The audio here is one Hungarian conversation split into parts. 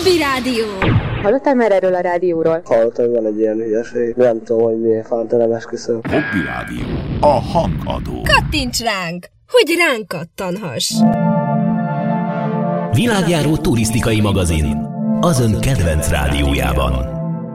Hobby Rádió. Hallottál már erről a rádióról? Hallottam, van egy ilyen hülyeség. Nem tudom, hogy miért fánt, nem esküszöm. Hobby Rádió. A hangadó. Kattints ránk, hogy ránk kattanhass. Világjáró turisztikai magazin. Az ön kedvenc rádiójában.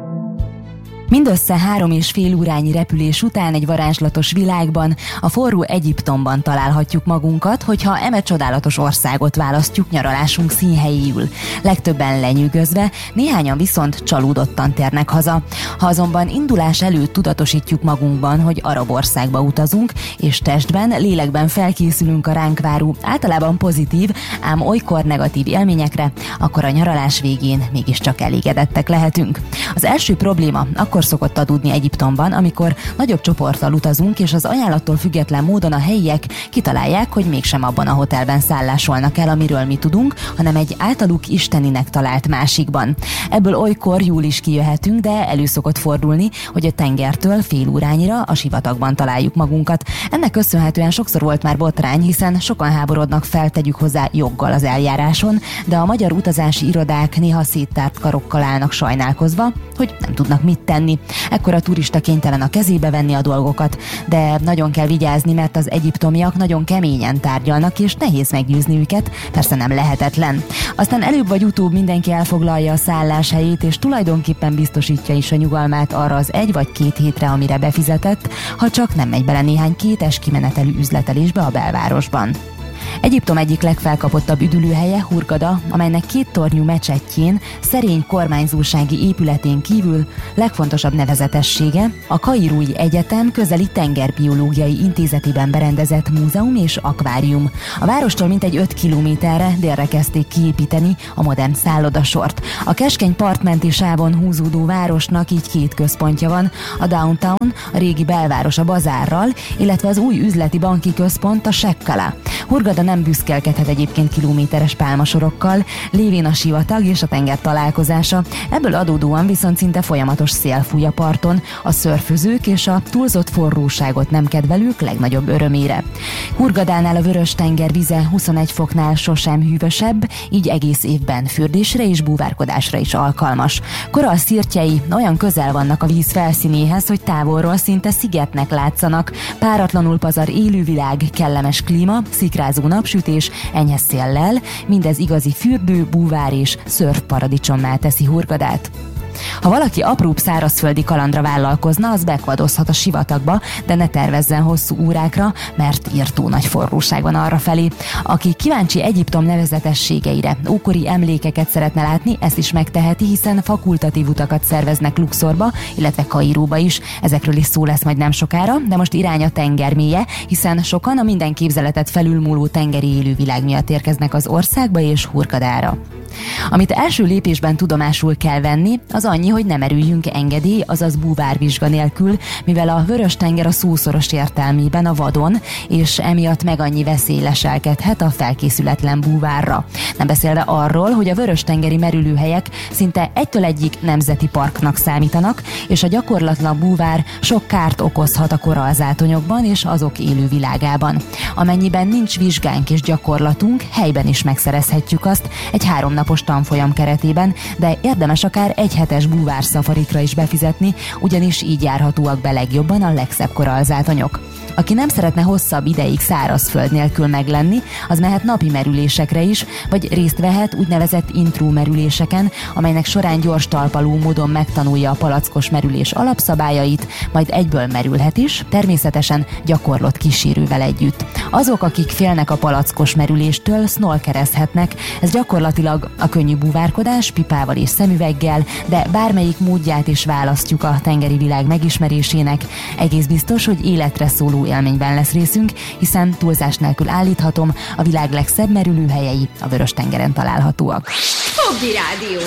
Mindössze 3,5 órányi repülés után egy varázslatos világban, a forró Egyiptomban találhatjuk magunkat, hogyha eme csodálatos országot választjuk nyaralásunk színhelyéül. Legtöbben lenyűgözve, néhányan viszont csalódottan térnek haza. Ha azonban indulás előtt tudatosítjuk magunkban, hogy arab országba utazunk, és testben, lélekben felkészülünk a ránk váró, általában pozitív, ám olykor negatív élményekre, akkor a nyaralás végén mégiscsak elégedettek lehetünk. Az első probléma akkor szokott adódni Egyiptomban, amikor nagyobb csoporttal utazunk, és az ajánlattól független módon a helyiek kitalálják, hogy mégsem abban a hotelben szállásolnak el, amiről mi tudunk, hanem egy általuk isteninek talált másikban. Ebből olykor jól is kijöhetünk, de elő szokott fordulni, hogy a tengertől fél órányira a sivatagban találjuk magunkat. Ennek köszönhetően sokszor volt már botrány, hiszen sokan háborodnak fel, tegyük hozzá joggal az eljáráson, de a magyar utazási irodák néha széttárt karokkal állnak sajnálkozva, hogy nem tudnak mit tenni. Ekkor a turista kénytelen a kezébe venni a dolgokat, de nagyon kell vigyázni, mert az egyiptomiak nagyon keményen tárgyalnak, és nehéz meggyőzni őket, persze nem lehetetlen. Aztán előbb vagy utóbb mindenki elfoglalja a szálláshelyét, és tulajdonképpen biztosítja is a nyugalmát arra az 1 vagy 2 hétre, amire befizetett, ha csak nem megy bele néhány kétes kimenetelű üzletelésbe a belvárosban. Egyiptom egyik legfelkapottabb üdülőhelye Hurgada, amelynek 2 tornyú mecsetjén, szerény kormányzósági épületén kívül legfontosabb nevezetessége a Kairói Egyetem közeli tengerbiológiai intézetében berendezett múzeum és akvárium. A várostól mintegy 5 kilométerre délre kezdték kiépíteni a modern szállodasort. A keskeny partmenti sávon húzódó városnak így 2 központja van, a Downtown, a régi belváros a bazárral, illetve az új üzleti banki központ a Shekkala. Hurgada nem büszkélkedhet egyébként kilométeres pálmasorokkal, lévén a sivatag és a tenger találkozása, ebből adódóan viszont szinte folyamatos szél fúj a parton, a szörfözők és a túlzott forróságot nem kedvelők legnagyobb örömére. Hurgadánál a Vörös-tenger vize 21 foknál sosem hűvösebb, így egész évben fürdésre és búvárkodásra is alkalmas. Korallszirtjei olyan közel vannak a víz felszínéhez, hogy távolról szinte szigetnek látszanak, páratlanul pazar élővilág, kellemes klíma, szikrázó napsütés, enyhe széllel, mindez igazi fürdő, búvár és szörfparadicsommá teszi Hurgadát. Ha valaki apróbb szárazföldi kalandra vállalkozna, az bekvadozhat a sivatagba, de ne tervezzen hosszú órákra, mert írtó nagy forróság van arrafelé. Aki kíváncsi Egyiptom nevezetességeire, ókori emlékeket szeretne látni, ezt is megteheti, hiszen fakultatív utakat szerveznek Luxorba, illetve Kairóba is. Ezekről is szó lesz majd nem sokára, de most irány a tenger mélye, hiszen sokan a minden képzeletet felülmúló tengeri élővilág miatt érkeznek az országba és Hurgadára. Amit első lépésben tudomásul kell venni, az annyi, hogy nem merüljünk engedély, azaz búvárvizsga nélkül, mivel a Vörös-tenger a szószoros értelmében a vadon, és emiatt meg annyi veszély leselkedhet a felkészületlen búvárra. Nem beszélve arról, hogy a vörös-tengeri merülőhelyek szinte egytől egyig nemzeti parknak számítanak, és a gyakorlatlan búvár sok kárt okozhat a korallzátonyokban és azok élővilágában. Amennyiben nincs vizsgánk és gyakorlatunk, helyben is megszerezhetjük azt egy 3 napos tanfolyam keretében, de érdemes akár 1 hetes búvárszafarikra is befizetni, ugyanis így járhatóak be legjobban a legszebb korallzátonyok. Aki nem szeretne hosszabb ideig szárazföld nélkül meglenni, az mehet napi merülésekre is, vagy részt vehet úgynevezett intro merüléseken, amelynek során gyors talpaló módon megtanulja a palackos merülés alapszabályait, majd egyből merülhet is, természetesen gyakorlott kísérővel együtt. Azok, akik félnek a palackos merüléstől, snorkelezhetnek, ez gyakorlatilag a könnyű búvárkodás pipával és szemüveggel, de bármelyik módját is választjuk a tengeri világ megismerésének. Egész biztos, hogy életre szóló élményben lesz részünk, hiszen túlzás nélkül állíthatom, a világ legszebb merülőhelyei a Vörös-tengeren találhatóak. Hobby Rádió,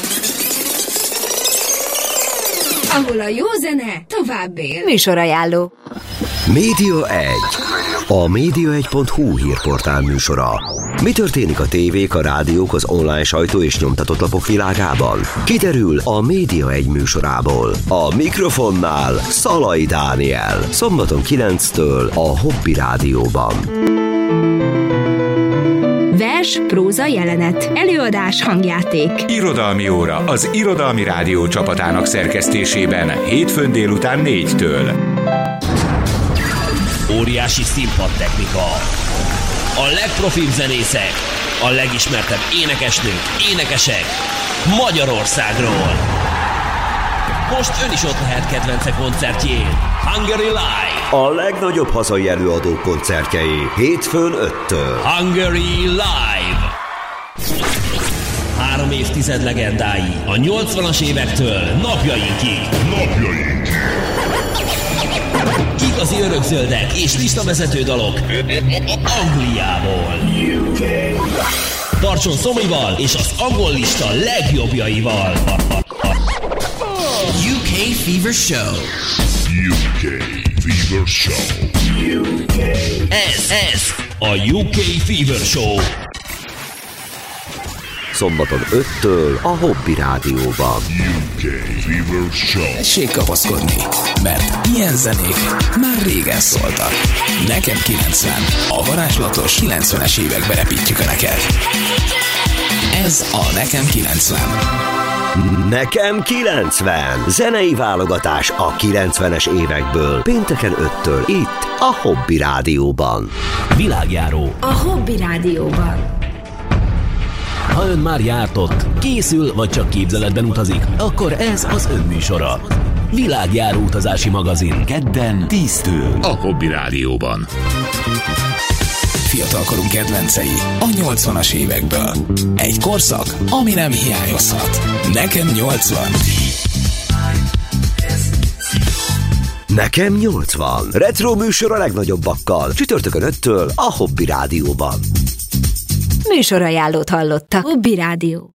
ahol a jó zene tovább él. Műsorajánló. Média 1. A média1.hu hírportál műsora. Mi történik a tévék, a rádiók, az online sajtó és nyomtatott lapok világában? Kiderül a Média 1 műsorából. A mikrofonnál Szalai Dániel. Szombaton 9-től a Hobby Rádióban. Írás, próza, jelenet, előadás, hangjáték. Irodalmi óra az Irodalmi Rádió csapatának szerkesztésében hétfőn délután 4-től. Óriási színpadtechnika. A legprofibb zenészek, a legismertebb énekesnők, énekesek Magyarországról. Most ön is ott lehet kedvence koncertjén. Hungary Live. A legnagyobb hazai előadók koncertjei hétfőn 5-től. Hungary Live. 3 évtized legendái a 80-as évektől napjainkig. Igazi örökzöldek és listavezető dalok Angliából. Tartson Szomival és az angol lista legjobbjaival. UK Fever Show. Ez a UK Fever Show. Szombaton 5-től a Hobby Rádióban. Tessék kapaszkodni, mert ilyen zenék már régen szóltak. Nekem 90, a varázslatos 90-es évekbe repítjük a neked. Ez a Nekem 90. Nekem 90. Zenei válogatás a 90-es évekből. Pénteken 5-től itt a Hobby Rádióban. Világjáró. A Hobby Rádióban. Ha ön már járt ott, készül vagy csak képzeletben utazik, akkor ez az ön műsora. Világjáró utazási magazin. Kedden 10-től a Hobby Rádióban. Fiatalkorunk kedvencei a 80-as évekből. Egy korszak, ami nem hiányozhat. Nekem 80. Nekem 80. Retro műsor a legnagyobbakkal. Csütörtökön 5-től a Hobby Rádióban. Műsorajánlót hallottak. Hobby Rádió.